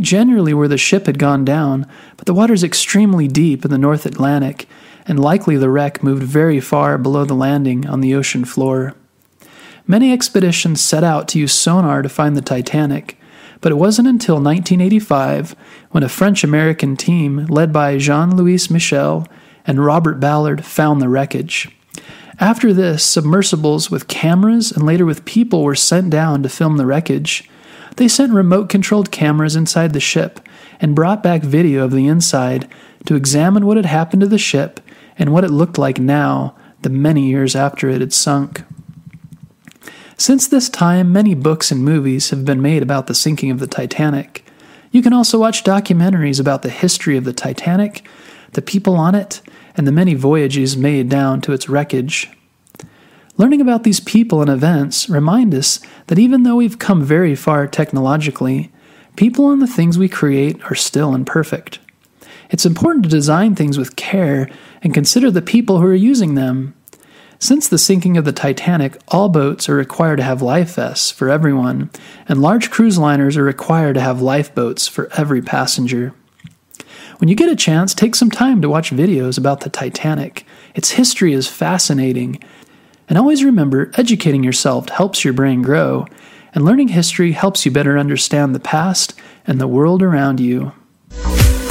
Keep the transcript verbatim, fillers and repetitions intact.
generally where the ship had gone down, but the water's extremely deep in the North Atlantic, and likely the wreck moved very far below the landing on the ocean floor. Many expeditions set out to use sonar to find the Titanic, but it wasn't until nineteen eighty-five when a French-American team led by Jean-Louis Michel and Robert Ballard found the wreckage. After this, submersibles with cameras and later with people were sent down to film the wreckage. They sent remote-controlled cameras inside the ship and brought back video of the inside to examine what had happened to the ship and what it looked like now, the many years after it had sunk. Since this time, many books and movies have been made about the sinking of the Titanic. You can also watch documentaries about the history of the Titanic, the people on it, and the many voyages made down to its wreckage. Learning about these people and events remind us that even though we've come very far technologically, people and the things we create are still imperfect. It's important to design things with care and consider the people who are using them. Since the sinking of the Titanic, all boats are required to have life vests for everyone, and large cruise liners are required to have lifeboats for every passenger. When you get a chance, take some time to watch videos about the Titanic. Its history is fascinating. And always remember, educating yourself helps your brain grow, and learning history helps you better understand the past and the world around you.